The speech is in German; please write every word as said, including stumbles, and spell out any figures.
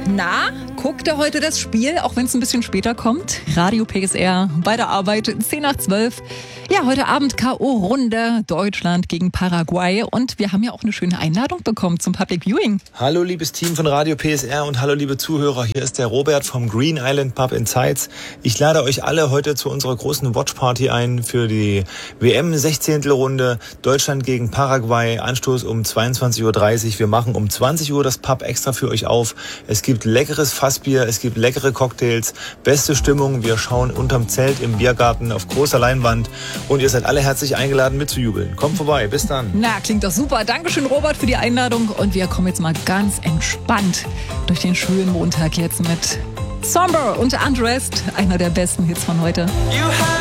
Na, guckt ihr heute das Spiel, auch wenn es ein bisschen später kommt? Radio P S R bei der Arbeit, zehn nach zwölf. Ja, heute Abend K O-Runde, Deutschland gegen Paraguay. Und wir haben ja auch eine schöne Einladung bekommen zum Public Viewing. Hallo liebes Team von Radio P S R und hallo liebe Zuhörer. Hier ist der Robert vom Green Island Pub in Zeitz. Ich lade euch alle heute zu unserer großen Watchparty ein für die W M-Sechzehntelrunde Deutschland gegen Paraguay. Anstoß um zweiundzwanzig Uhr dreißig. Wir machen um zwanzig Uhr das Pub extra für euch auf. Es gibt leckeres Fassbier, es gibt leckere Cocktails, beste Stimmung. Wir schauen unterm Zelt im Biergarten auf großer Leinwand. Und ihr seid alle herzlich eingeladen mitzujubeln. Kommt vorbei, bis dann. Na, klingt doch super. Dankeschön, Robert, für die Einladung. Und wir kommen jetzt mal ganz entspannt durch den schönen Montag jetzt mit Somber und Undressed, einer der besten Hits von heute.